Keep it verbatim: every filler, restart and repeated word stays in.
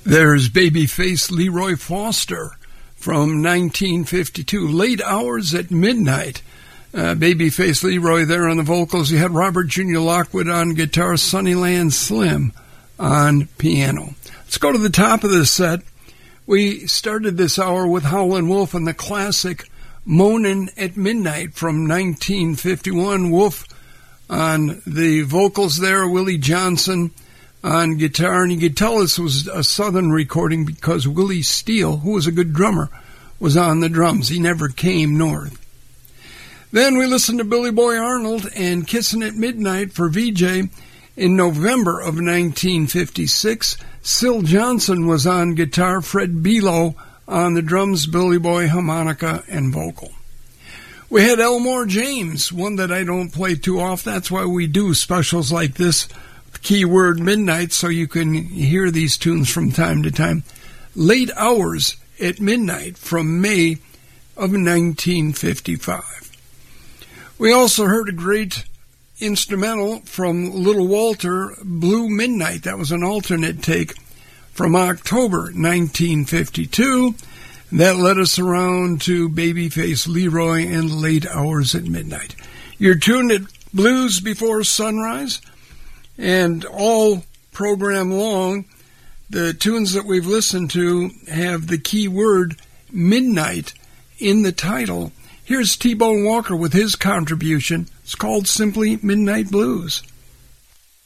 There's Babyface Leroy Foster from nineteen fifty-two, Late Hours at Midnight. Uh, Babyface Leroy there on the vocals. You had Robert Junior Lockwood on guitar, Sunnyland Slim on piano. Let's go to the top of this set. We started this hour with Howlin' Wolf and the classic Moanin' at Midnight from nineteen fifty-one. Wolf on the vocals there, Willie Johnson on guitar, and you could tell this was a Southern recording because Willie Steele, who was a good drummer, was on the drums. He never came north. Then we listened to Billy Boy Arnold and Kissin' at Midnight for V J in November of nineteen fifty-six. Syl Johnson was on guitar, Fred Below on the drums, Billy Boy harmonica and vocal. We had Elmore James, one that I don't play too often. That's why we do specials like this, keyword midnight, so you can hear these tunes from time to time. Late Hours at Midnight from May of nineteen fifty-five. We also heard a great instrumental from Little Walter, Blue Midnight. That was an alternate take from October nineteen fifty-two. That led us around to Babyface Leroy and Late Hours at Midnight. You're tuned at Blues Before Sunrise. And all program long, the tunes that we've listened to have the key word midnight in the title. Here's T-Bone Walker with his contribution. It's called simply Midnight Blues.